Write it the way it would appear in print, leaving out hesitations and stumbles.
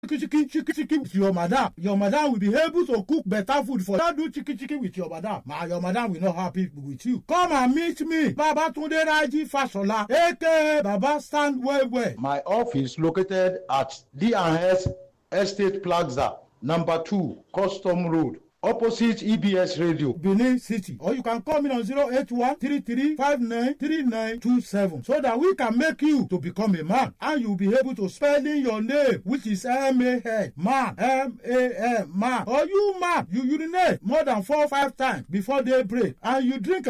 chicken with your madam. Your madam will be able to cook better food for you. Don't do chicken with your madam. Your madam will not happy with you. Come and meet me, Babatunde Raji Fashola, aka Baba Stand Well. My office located at D&S Estate Plaza, number 2, Custom Road, opposite EBS Radio, Benin City. Or you can call me on 081-3359-3927 so that we can make you to become a man and you'll be able to spell in your name, which is M-A-N, man, M-A-N, man. Or you man, you urinate more than 4 or 5 times before daybreak and you drink